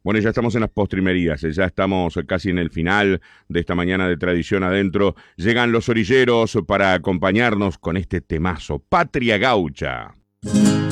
Bueno, ya estamos en las postrimerías, ya estamos casi en el final de esta mañana de Tradición Adentro. Llegan los orilleros para acompañarnos con este temazo, Patria Gaucha.